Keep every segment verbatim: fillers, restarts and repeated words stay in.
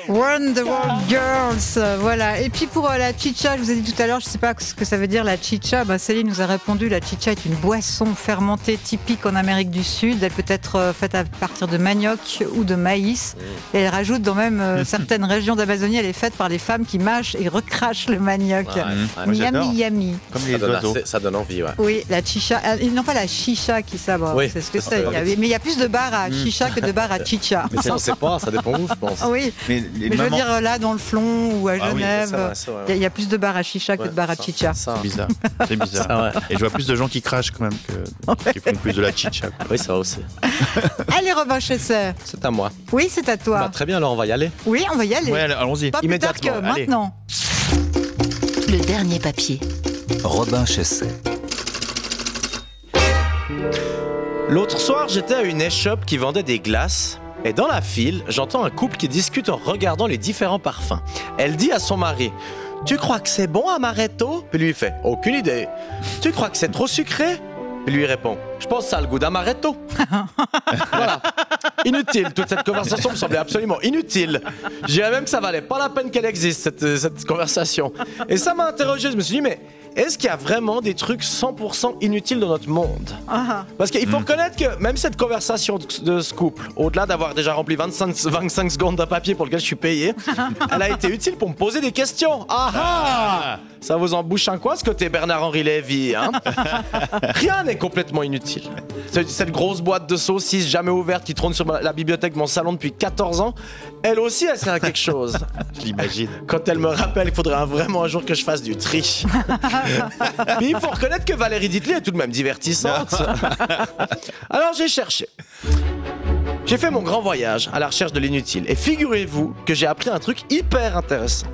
Run the World Girls, voilà. Et puis pour euh, la chicha, je vous ai dit tout à l'heure, je ne sais pas ce que ça veut dire la chicha. Ben, Céline nous a répondu, la chicha est une boisson fermentée typique en Amérique du Sud. Elle peut être euh, faite à partir de manioc ou de maïs. Et elle rajoute dans même euh, certaines régions d'Amazonie, elle est faite par les femmes qui mâchent et recrachent le manioc. Ouais, ouais, ouais, Yami yami. Comme ça, les donne oiseaux. assez- ça donne envie, ouais. Oui, la chicha. euh, non, pas la chicha qui sabre. Oui. C'est ce que Ah, c'est. ouais. Il y avait- mais il y a plus de bars à chicha que de bars à chicha. Mais ça, on sait pas, ça dépend où, je pense. Ah oui. Mais les Mais je veux mamans- dire, là, dans le Flon ou à Ah oui, Genève, c'est vrai, c'est vrai, il y a- ouais. il y, a plus de bars à chicha que Ouais, de bars à ça, chicha. ça. C'est bizarre. C'est bizarre. Ah ouais. Et je vois plus de gens qui crachent quand même que qui font plus de la chicha. quoi. Oui, ça va aussi. Allez, Robin Chesser. C'est à moi. Oui, c'est à toi. Bah, très bien, alors on va y aller. Oui, on va y aller. Ouais, allez, allons-y. Pas plus tard que immédiatement, allez. maintenant. Le dernier papier. Robin Chesset. L'autre soir, j'étais à une échoppe qui vendait des glaces. Et dans la file, j'entends un couple qui discute en regardant les différents parfums. Elle dit à son mari: tu crois que c'est bon, amaretto? Puis lui il fait: aucune idée. Tu crois que c'est trop sucré? Puis lui répond: je pense que ça a le goût d'amaretto. Voilà. Inutile, toute cette conversation me semblait absolument inutile. Je dirais même que ça valait pas la peine qu'elle existe, cette, cette conversation. Et ça m'a interrogé, je me suis dit, mais est-ce qu'il y a vraiment des trucs cent pour cent inutiles dans notre monde? Ah, Parce qu'il faut reconnaître que même cette conversation de, de ce couple, au-delà d'avoir déjà rempli vingt-cinq, vingt-cinq secondes d'un papier pour lequel je suis payé, elle a été utile pour me poser des questions. Ah ah! Ça vous embouche un coin ce côté Bernard-Henri Lévy, hein? Rien n'est complètement inutile. Cette, cette grosse boîte de saucisses jamais ouverte qui trône sur ma- la bibliothèque de mon salon depuis quatorze ans, elle aussi elle sert à quelque chose. Je l'imagine. Quand elle me rappelle, il faudrait un- vraiment un jour que je fasse du tri. Mais il faut reconnaître que Valérie Ditley est tout de même divertissante. Alors j'ai cherché. J'ai fait mon grand voyage à la recherche de l'inutile. Et figurez-vous que j'ai appris un truc hyper intéressant.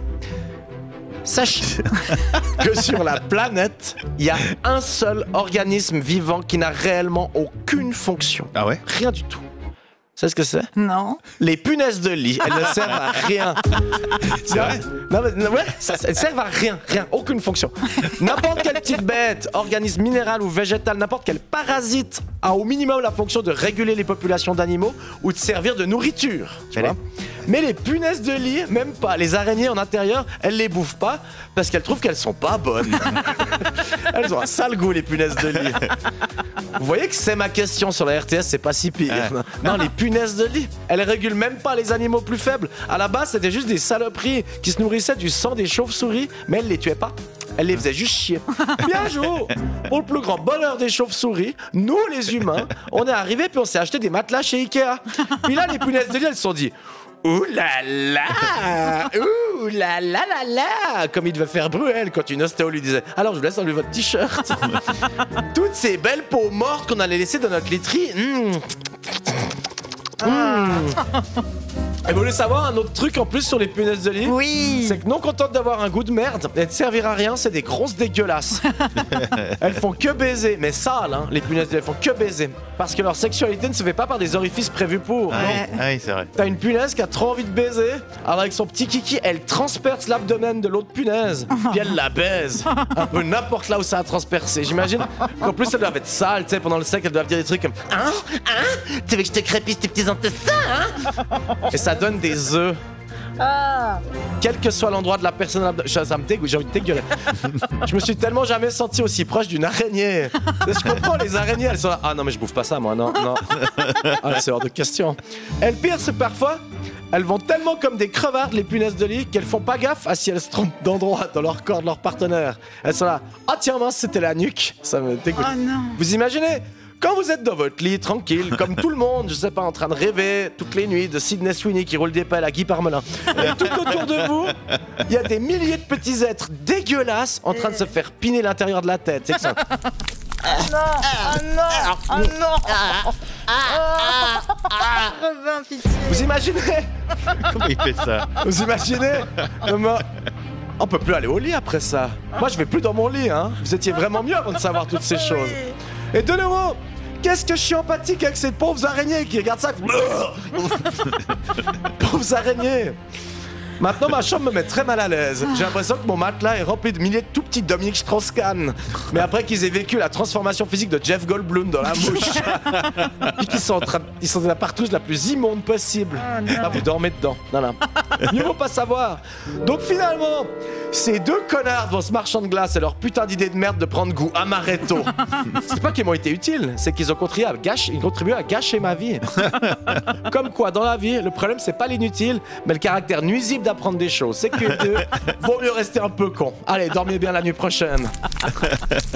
Sachez que sur la planète, il y a un seul organisme vivant qui n'a réellement aucune fonction. Ah ouais? Rien du tout. Vous savez ce que c'est? non. Les punaises de lit, elles ne servent à rien. C'est vrai? Non, mais, ouais, ça, elles servent à rien, rien, aucune fonction. N'importe quelle petite bête, organisme minéral ou végétal, n'importe quel parasite a au minimum la fonction de réguler les populations d'animaux ou de servir de nourriture. Tu Allez. vois. Mais les punaises de lit, même pas. Les araignées en intérieur, elles les bouffent pas parce qu'elles trouvent qu'elles sont pas bonnes. Elles ont un sale goût, les punaises de lit. Vous voyez que c'est ma question sur la R T S, c'est pas si pire. Ouais. Non, les punaises de lit, elles régulent même pas les animaux plus faibles. À la base, c'était juste des saloperies qui se nourrissaient du sang des chauves-souris, mais elles les tuaient pas. Elle les faisait juste chier. Puis un jour, pour le plus grand bonheur des chauves-souris, nous les humains, on est arrivés puis on s'est acheté des matelas chez Ikea. Puis là, les punaises de lit, elles se sont dit: ouh là là, ouh là là là là, comme il devait faire Bruel quand une ostéo lui disait: alors je vous laisse enlever votre t-shirt. Toutes ces belles peaux mortes qu'on allait laisser dans notre literie. Mmh. Mmh. Et vous voulez savoir un autre truc en plus sur les punaises de lit? Oui. C'est que non contentes d'avoir un goût de merde et de servir à rien, c'est des grosses dégueulasses. Elles font que baiser, mais sales, hein, les punaises de lit, elles font que baiser. Parce que leur sexualité ne se fait pas par des orifices prévus pour. Ah non. oui, ah oui, c'est vrai. T'as une punaise qui a trop envie de baiser, alors avec son petit kiki, elle transperce l'abdomen de l'autre punaise, puis elle la baise. Un peu n'importe là où ça a transpercé. J'imagine qu'en plus, elles doivent être sales, tu sais, pendant le sexe, elles doivent dire des trucs comme: hein? Hein? Tu veux que je te crépisse tes petits intestins, hein? Et ça donne des œufs. Quel que soit l'endroit de la personne, ça, ça me dégoûte, j'ai envie de dégueuler. Je me suis tellement jamais senti aussi proche d'une araignée. Je comprends, les araignées, elles sont là: ah non, mais je bouffe pas ça, moi, non, non. Ah, c'est hors de question. Et le pire, c'est parfois, elles vont tellement comme des crevardes, les punaises de lit, qu'elles font pas gaffe à si elles se trompent d'endroit dans leur corps de leur partenaire. Elles sont là: ah tiens, mince, c'était la nuque. Ça me dégoûte. Oh non. Vous imaginez? Quand vous êtes dans votre lit, tranquille, comme tout le monde, je sais pas, en train de rêver toutes les nuits de Sydney Sweeney qui roule des pelles à Guy Parmelin. Et tout autour de vous, il y a des milliers de petits êtres dégueulasses en train de se faire piner l'intérieur de la tête. C'est que ça. Robin, pitié. Vous imaginez? Comment il fait ça? Vous imaginez? Non, mais on peut plus aller au lit après ça. Moi, je vais plus dans mon lit, hein. Vous étiez vraiment mieux avant de savoir toutes ces choses. Et de nouveau, qu'est-ce que je suis empathique avec ces pauvres araignées qui regardent ça. Pauvres araignées. Maintenant, ma chambre me met très mal à l'aise. J'ai l'impression que mon matelas est rempli de milliers de tout petits Dominique Strauss-Kahn. Mais après qu'ils aient vécu la transformation physique de Jeff Goldblum dans La Mouche, puis qu'ils sont, en train- ils sont dans la partouze la plus immonde possible. Là, vous dormez dedans. Non, non. Mieux vaut pas savoir. Donc finalement, ces deux connards devant ce marchand de glace et leur putain d'idée de merde de prendre goût amaretto, c'est pas qu'ils m'ont été utiles, c'est qu'ils ont contribué à gâcher, ils ont contribué à gâcher ma vie. Comme quoi, dans la vie, le problème c'est pas l'inutile, mais le caractère nuisible d'apprendre des choses. C'est que euh, vaut mieux rester un peu con. Allez, dormez bien la nuit prochaine.